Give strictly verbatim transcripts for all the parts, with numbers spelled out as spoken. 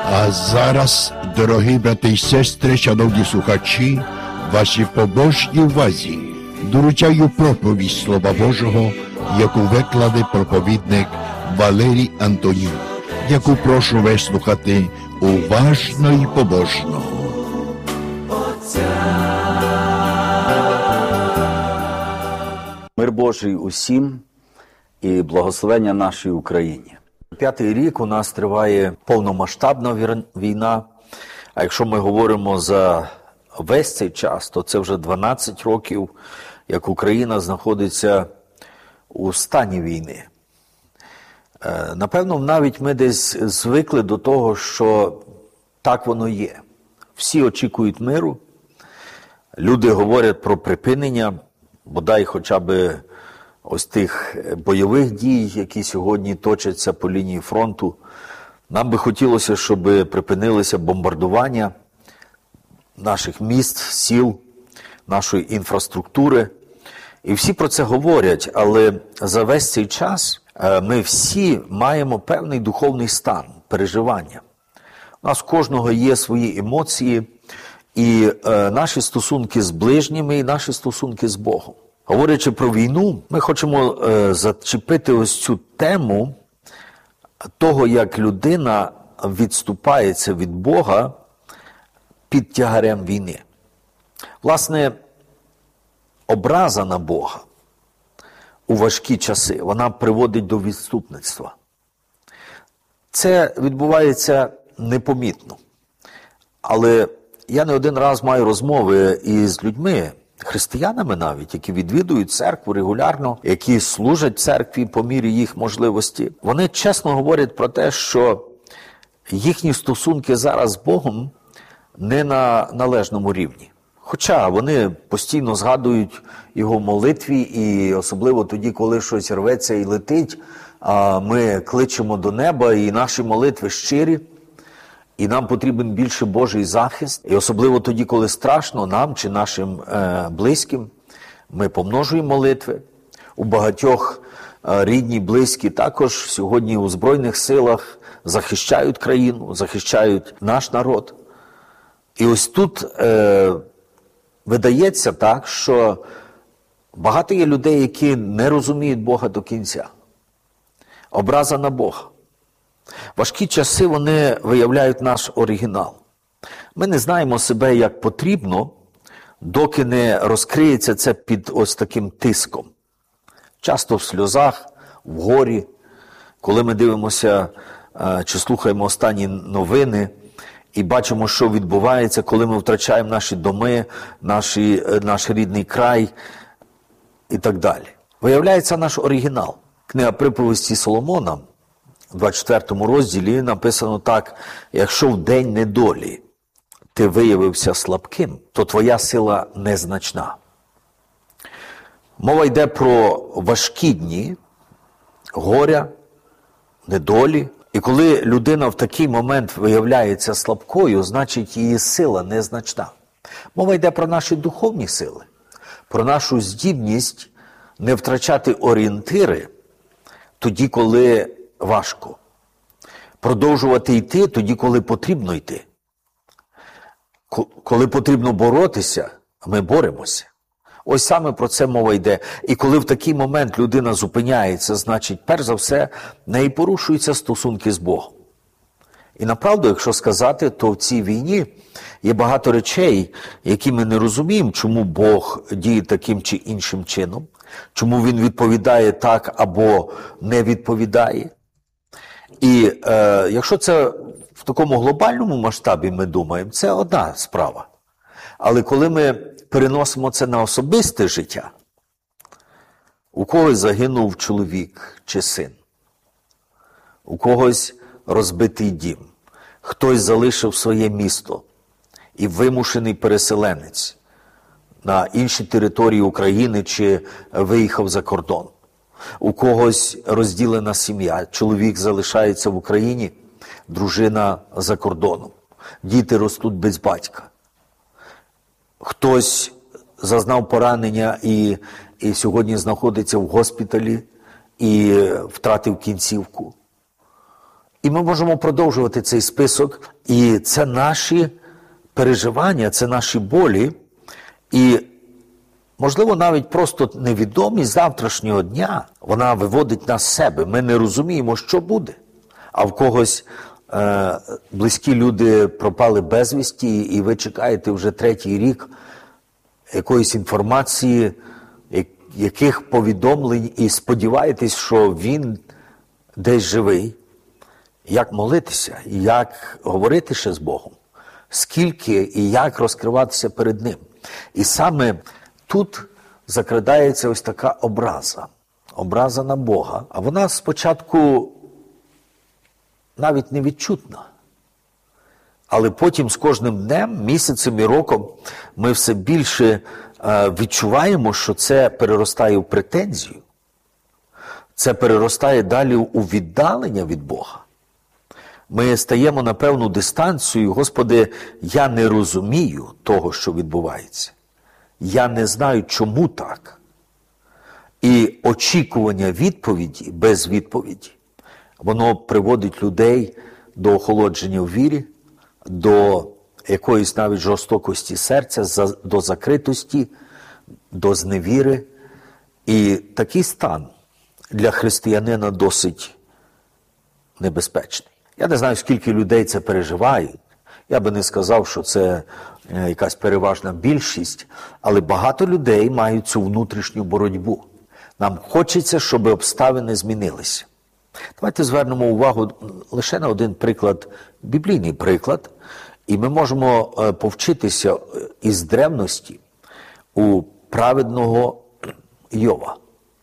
А зараз, дорогі брати і сестри, шановні слухачі, вашій побожній увазі доручаю проповідь Слова Божого, яку викладе проповідник Валерій Антонюк, яку прошу вислухати уважно і побожно. Мир Божий усім і благословення нашій Україні. П'ятий рік у нас триває повномасштабна війна, а якщо ми говоримо за весь цей час, то це вже дванадцять років, як Україна знаходиться у стані війни. Напевно, навіть ми десь звикли до того, що так воно є. Всі очікують миру, люди говорять про припинення, бодай хоча б ось тих бойових дій, які сьогодні точаться по лінії фронту. Нам би хотілося, щоб припинилися бомбардування наших міст, сіл, нашої інфраструктури. І всі про це говорять, але за весь цей час ми всі маємо певний духовний стан, переживання. У нас у кожного є свої емоції, і е, наші стосунки з ближніми, і наші стосунки з Богом. Говорячи про війну, ми хочемо е, зачепити ось цю тему того, як людина відступається від Бога під тягарем війни. Власне, образа на Бога у важкі часи, вона приводить до відступництва. Це відбувається непомітно. Але я не один раз маю розмови із людьми, християнами навіть, які відвідують церкву регулярно, які служать церкві по мірі їх можливості. Вони чесно говорять про те, що їхні стосунки зараз з Богом не на належному рівні. Хоча вони постійно згадують його в молитві, і особливо тоді, коли щось рветься і летить, ми кличемо до неба, і наші молитви щирі, і нам потрібен більше Божий захист. І особливо тоді, коли страшно нам чи нашим е, близьким, ми помножуємо молитви. У багатьох е, рідні, близькі також сьогодні у Збройних силах захищають країну, захищають наш народ. І ось тут е, видається так, що багато є людей, які не розуміють Бога до кінця. Образа на Бога. Важкі часи, вони виявляють наш оригінал. Ми не знаємо себе як потрібно, доки не розкриється це під ось таким тиском. Часто в сльозах, в горі, коли ми дивимося чи слухаємо останні новини і бачимо, що відбувається, коли ми втрачаємо наші доми, наші, наш рідний край і так далі. Виявляється наш оригінал. Книга приповісті Соломона, в двадцять четвертому розділі написано так: якщо в день недолі ти виявився слабким, то твоя сила незначна. Мова йде про важкі дні, горя, недолі. І коли людина в такий момент виявляється слабкою, значить її сила незначна. Мова йде про наші духовні сили, про нашу здібність не втрачати орієнтири тоді, коли важко. Продовжувати йти тоді, коли потрібно йти. Коли потрібно боротися, ми боремося. Ось саме про це мова йде. І коли в такий момент людина зупиняється, значить, перш за все, в неї порушуються стосунки з Богом. І направду, якщо сказати, то в цій війні є багато речей, які ми не розуміємо, чому Бог діє таким чи іншим чином, чому Він відповідає так або не відповідає. І е, якщо це в такому глобальному масштабі ми думаємо, це одна справа. Але коли ми переносимо це на особисте життя, у когось загинув чоловік чи син, у когось розбитий дім, хтось залишив своє місто і вимушений переселенець на інші території України чи виїхав за кордон. У когось розділена сім'я, чоловік залишається в Україні, дружина за кордоном, діти ростуть без батька. Хтось зазнав поранення і, і сьогодні знаходиться в госпіталі і втратив кінцівку. І ми можемо продовжувати цей список, і це наші переживання, це наші болі, і, можливо, навіть просто невідомість завтрашнього дня, вона виводить нас з себе. Ми не розуміємо, що буде. А в когось е, близькі люди пропали безвісті, і ви чекаєте вже третій рік якоїсь інформації, яких повідомлень, і сподіваєтесь, що він десь живий. Як молитися, як говорити ще з Богом, скільки і як розкриватися перед Ним. І саме тут закрадається ось така образа, образа на Бога, а вона спочатку навіть невідчутна. Але потім з кожним днем, місяцем і роком ми все більше е, відчуваємо, що це переростає в претензію, це переростає далі у віддалення від Бога. Ми стаємо на певну дистанцію. Господи, я не розумію того, що відбувається. Я не знаю, чому так. І очікування відповіді без відповіді, воно приводить людей до охолодження в вірі, до якоїсь навіть жорстокості серця, до закритості, до зневіри. І такий стан для християнина досить небезпечний. Я не знаю, скільки людей це переживають. Я би не сказав, що це якась переважна більшість, але багато людей мають цю внутрішню боротьбу. Нам хочеться, щоб обставини змінилися. Давайте звернемо увагу лише на один приклад, біблійний приклад, і ми можемо повчитися із древності у праведного Йова.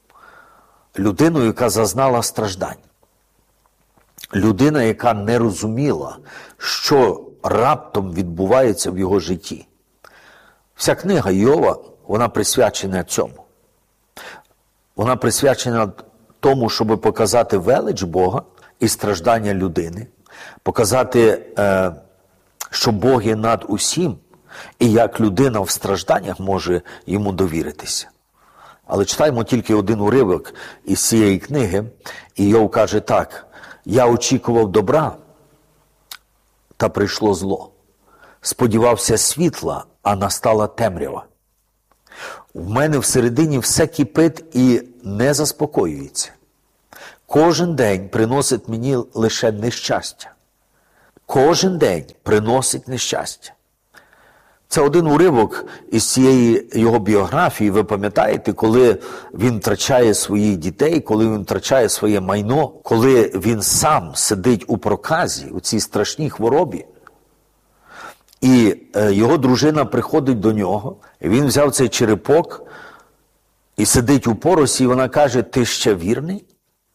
Людину, яка зазнала страждань. Людина, яка не розуміла, що раптом відбувається в його житті. Вся книга Йова, вона присвячена цьому. Вона присвячена тому, щоб показати велич Бога і страждання людини, показати, що Бог є над усім, і як людина в стражданнях може йому довіритися. Але читаємо тільки один уривок із цієї книги, і Йов каже так: «Я очікував добра, та прийшло зло. Сподівався світла, а настала темрява. В мене всередині все кипить і не заспокоюється. Кожен день приносить мені лише нещастя. Кожен день приносить нещастя». Це один уривок із цієї його біографії. Ви пам'ятаєте, коли він втрачає своїх дітей, коли він втрачає своє майно, коли він сам сидить у проказі, у цій страшній хворобі. І його дружина приходить до нього, і він взяв цей черепок і сидить у поросі, і вона каже: «Ти ще вірний?»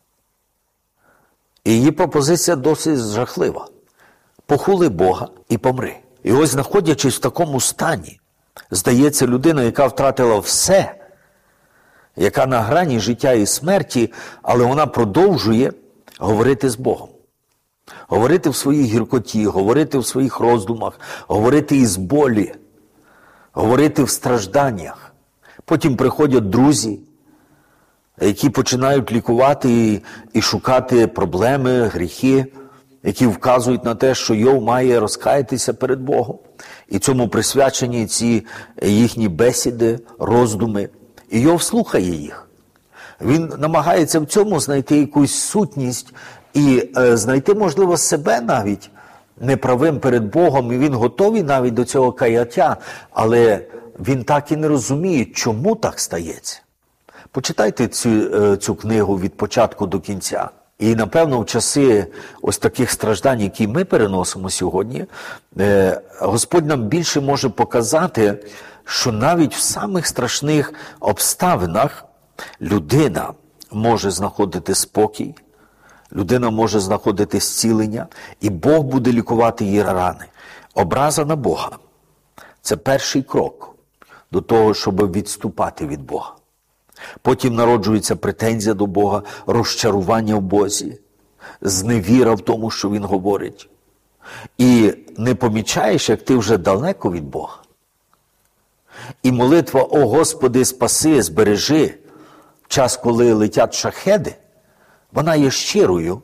І її пропозиція досить жахлива. «Похули Бога і помри». І ось, знаходячись в такому стані, здається, людина, яка втратила все, яка на грані життя і смерті, але вона продовжує говорити з Богом. Говорити в своїй гіркоті, говорити в своїх роздумах, говорити із болі, говорити в стражданнях. Потім приходять друзі, які починають лікувати і, і шукати проблеми, гріхи, які вказують на те, що Йов має розкаятися перед Богом. І цьому присвячені ці їхні бесіди, роздуми. І Йов слухає їх. Він намагається в цьому знайти якусь сутність і е, знайти, можливо, себе навіть неправим перед Богом. І він готовий навіть до цього каяття, але він так і не розуміє, чому так стається. Почитайте цю, е, цю книгу від початку до кінця. І, напевно, в часи ось таких страждань, які ми переносимо сьогодні, Господь нам більше може показати, що навіть в самих страшних обставинах людина може знаходити спокій, людина може знаходити зцілення, і Бог буде лікувати її рани. Образа на Бога – це перший крок до того, щоб відступати від Бога. Потім народжується претензія до Бога, розчарування в Бозі, зневіра в тому, що Він говорить. І не помічаєш, як ти вже далеко від Бога. І молитва «О Господи, спаси, збережи» в час, коли летять шахеди, вона є щирою,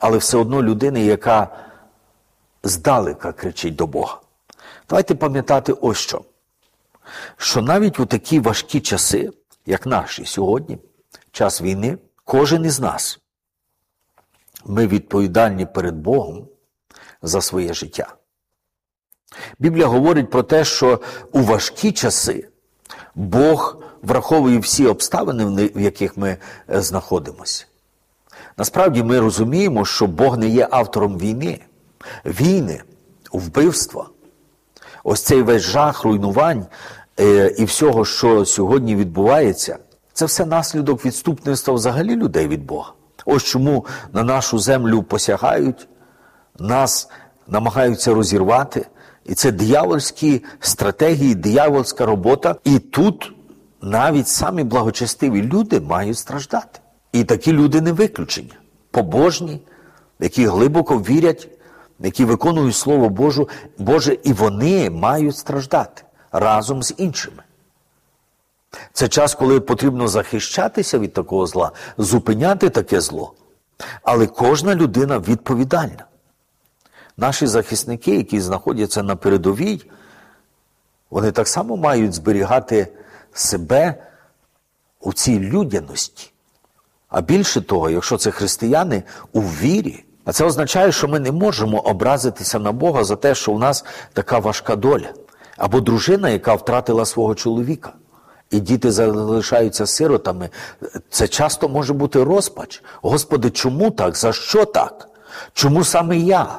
але все одно людини, яка здалека кричить до Бога. Давайте пам'ятати ось що. Що навіть у такі важкі часи, як наші сьогодні, час війни, кожен із нас, ми відповідальні перед Богом за своє життя. Біблія говорить про те, що у важкі часи Бог враховує всі обставини, в яких ми знаходимося. Насправді ми розуміємо, що Бог не є автором війни. Війни, вбивства, ось цей весь жах, руйнувань е, і всього, що сьогодні відбувається, це все наслідок відступництва взагалі людей від Бога. Ось чому на нашу землю посягають, нас намагаються розірвати. І це диявольські стратегії, диявольська робота. І тут навіть самі благочестиві люди мають страждати. І такі люди не виключення. Побожні, які глибоко вірять, які виконують Слово Боже, Боже, і вони мають страждати разом з іншими. Це час, коли потрібно захищатися від такого зла, зупиняти таке зло. Але кожна людина відповідальна. Наші захисники, які знаходяться на передовій, вони так само мають зберігати себе у цій людяності. А більше того, якщо це християни, у вірі. А це означає, що ми не можемо образитися на Бога за те, що у нас така важка доля. Або дружина, яка втратила свого чоловіка. І діти залишаються сиротами. Це часто може бути розпач. Господи, чому так? За що так? Чому саме я?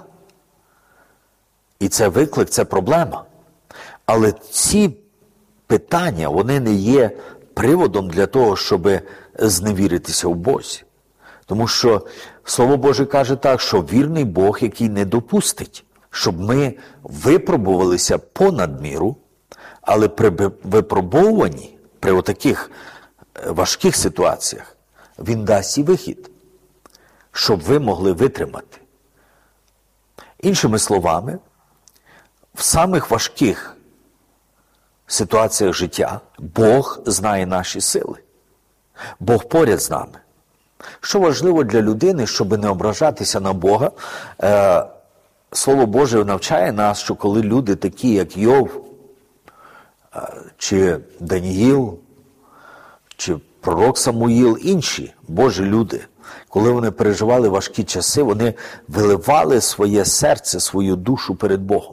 І це виклик, це проблема. Але ці питання, вони не є приводом для того, щоб зневіритися в Бозі. Тому що Слово Боже каже так, що вірний Бог, який не допустить, щоб ми випробувалися понад міру, але при випробовуванні, при отаких важких ситуаціях, Він дасть і вихід, щоб ви могли витримати. Іншими словами, в самих важких ситуаціях життя Бог знає наші сили. Бог поряд з нами. Що важливо для людини, щоб не ображатися на Бога, е, Слово Боже навчає нас, що коли люди такі, як Йов, е, чи Даніїл, чи пророк Самуїл, інші Божі люди, коли вони переживали важкі часи, вони виливали своє серце, свою душу перед Богом.